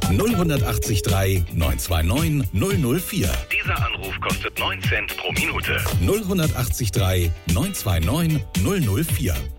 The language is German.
0183 929 004. Dieser Anruf kostet 9 Cent pro Minute. 0183 929 004.